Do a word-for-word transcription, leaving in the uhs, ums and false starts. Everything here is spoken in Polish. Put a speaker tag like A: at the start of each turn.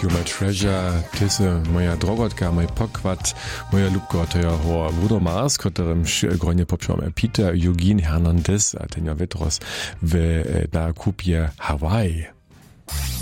A: You My Treasure, ty si moja drogotka, moj pokład, moja lubko, to je ho Bruno Mars, którym gronie poprzemy Peter Eugene Hernandez, a ten ja wytros w na kupie Hawaii.